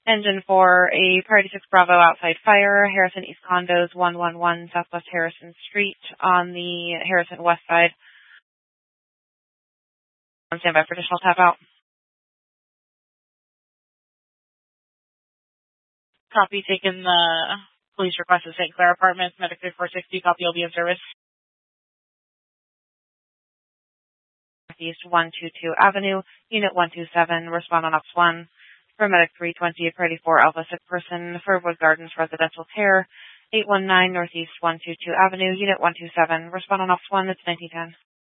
Engine 4, a Priority 6 Bravo outside fire, Harrison East Condos, 111 Southwest Harrison Street on the Harrison West side. On standby for additional tap out. Copy taken. The police request at St. Clair Apartments, Medic 3460. Copy will be in service. Northeast 122 Avenue, Unit 127, respond on Ops 1. For Medic 320, Priority 4 Alpha sick person for Wood Gardens residential care, 819 Northeast 122 Avenue, Unit 127, respond on Ops 1. It's 1910.